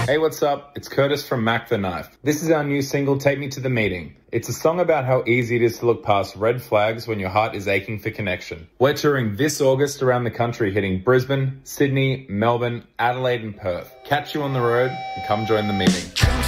Hey, what's up? It's Curtis from Mac the Knife. This is our new single, Take Me to the Meeting. It's a song about how easy it is to look past red flags when your heart is aching for connection. We're touring this August around the country, hitting Brisbane, Sydney, Melbourne, Adelaide and Perth. Catch you on the road and come join the meeting.